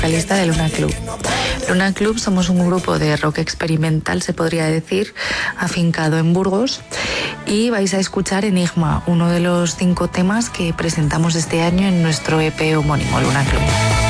vocalista de Luna Club. Luna Club somos un grupo de rock experimental, se podría decir, afincado en Burgos, y vais a escuchar Enigma, uno de los 5 temas que presentamos este año en nuestro EP homónimo, Luna Club.